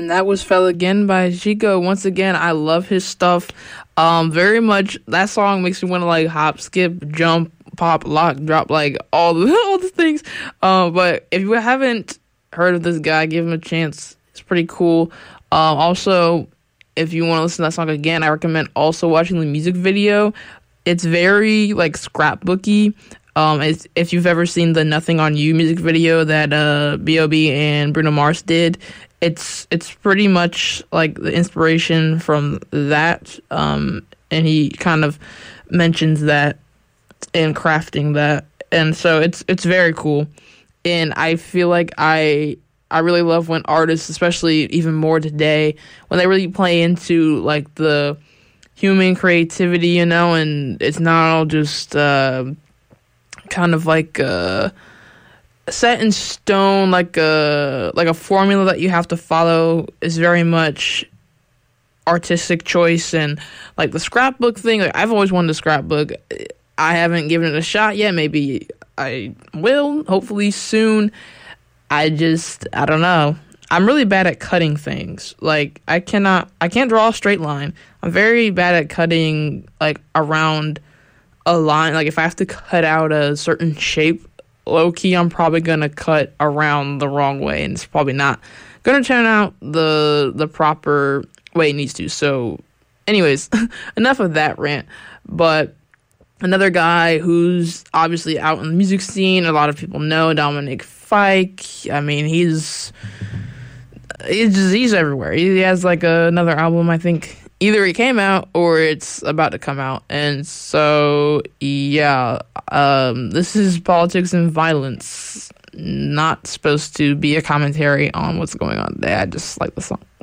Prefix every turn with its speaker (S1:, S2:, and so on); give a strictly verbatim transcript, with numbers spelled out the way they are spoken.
S1: And that was Fell Again by Chico. Once again, I love his stuff. Um, very much, that song makes me want to like hop, skip, jump, pop, lock, drop, like all the, all the things. Uh, but if you haven't heard of this guy, give him a chance. It's pretty cool. Um, also, if you want to listen to that song again, I recommend also watching the music video. It's very like scrapbooky. Um, it's, if you've ever seen the Nothing on You music video that uh, B O B and Bruno Mars did, it's it's pretty much like the inspiration from that. Um, and he kind of mentions that in crafting that, and so it's it's very cool. And I feel like I I really love when artists, especially even more today, when they really play into like the human creativity, you know, and it's not all just uh, kind of like uh, set in stone, like a like a formula that you have to follow. Is very much artistic choice. And like the scrapbook thing, like I've always wanted a scrapbook. I haven't given it a shot yet. Maybe I will, hopefully soon. I just, I don't know. I'm really bad at cutting things. Like, I cannot, I can't draw a straight line. I'm very bad at cutting, like, around a line. Like, if I have to cut out a certain shape, low-key, I'm probably going to cut around the wrong way, and it's probably not going to turn out the the proper way it needs to. So, anyways, enough of that rant. But another guy who's obviously out in the music scene, a lot of people know, Dominic Fike. I mean, he's he's just, he's everywhere. He has like a, another album, I think. Either it came out or it's about to come out. And so, yeah, um, this is Politics and Violence. Not supposed to be a commentary on what's going on there. I just like the song.